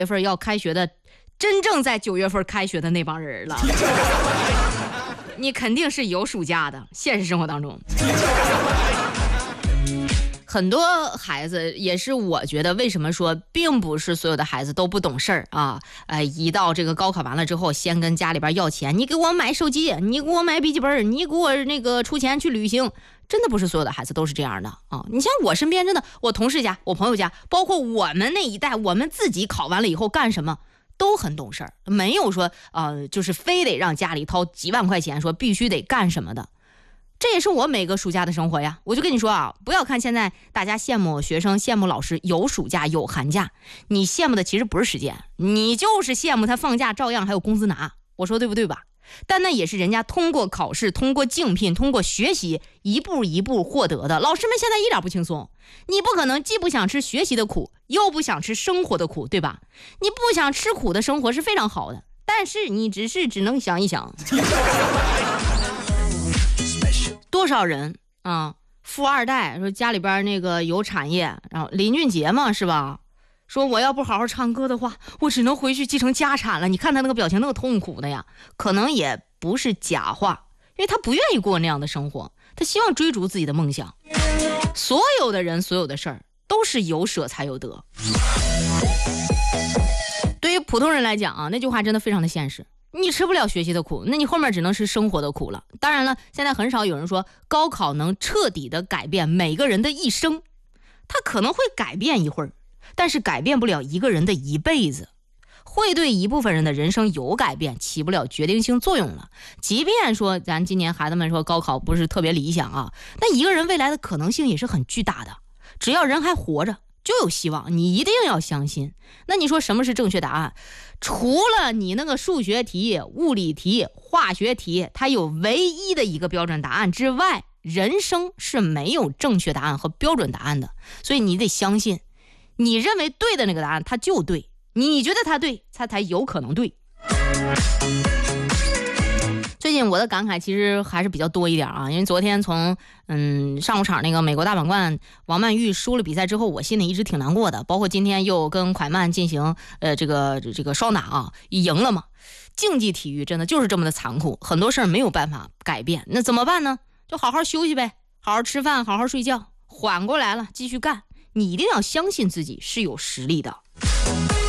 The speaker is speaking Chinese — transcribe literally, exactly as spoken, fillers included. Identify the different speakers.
Speaker 1: 月份要开学的，真正在九月份开学的那帮人了。你肯定是有暑假的，现实生活当中。很多孩子也是，我觉得为什么说并不是所有的孩子都不懂事儿啊？呃，一到这个高考完了之后，先跟家里边要钱，你给我买手机，你给我买笔记本，你给我那个出钱去旅行。真的不是所有的孩子都是这样的啊！你像我身边，真的，我同事家、我朋友家，包括我们那一代，我们自己考完了以后干什么都很懂事儿，没有说呃，就是非得让家里掏几万块钱，说必须得干什么的。这也是我每个暑假的生活呀。我就跟你说啊，不要看现在大家羡慕学生、羡慕老师有暑假有寒假，你羡慕的其实不是时间，你就是羡慕他放假照样还有工资拿。我说对不对吧？但那也是人家通过考试、通过竞聘、通过学习一步一步获得的。老师们现在一点不轻松，你不可能既不想吃学习的苦，又不想吃生活的苦，对吧？你不想吃苦的生活是非常好的，但是你只是只能想一想。多少人啊，富二代说家里边那个有产业，然后林俊杰嘛，是吧？说我要不好好唱歌的话，我只能回去继承家产了。你看他那个表情，那个痛苦的呀，可能也不是假话，因为他不愿意过那样的生活，他希望追逐自己的梦想。所有的人，所有的事儿，都是有舍才有得。对于普通人来讲啊，那句话真的非常的现实。你吃不了学习的苦，那你后面只能吃生活的苦了。当然了，现在很少有人说高考能彻底的改变每个人的一生，它可能会改变一会儿，但是改变不了一个人的一辈子。会对一部分人的人生有改变，起不了决定性作用了。即便说咱今年孩子们说高考不是特别理想啊，那一个人未来的可能性也是很巨大的。只要人还活着，就有希望，你一定要相信。那你说什么是正确答案？除了你那个数学题、物理题、化学题，它有唯一的一个标准答案之外，人生是没有正确答案和标准答案的。所以你得相信，你认为对的那个答案它就对，你觉得它对，它才有可能对。最近我的感慨其实还是比较多一点啊，因为昨天从嗯上午场那个美国大满贯王曼玉输了比赛之后，我心里一直挺难过的。包括今天又跟蒯曼进行呃这个这个双打啊，赢了嘛。竞技体育真的就是这么的残酷，很多事儿没有办法改变，那怎么办呢？就好好休息呗，好好吃饭，好好睡觉，缓过来了继续干。你一定要相信自己是有实力的。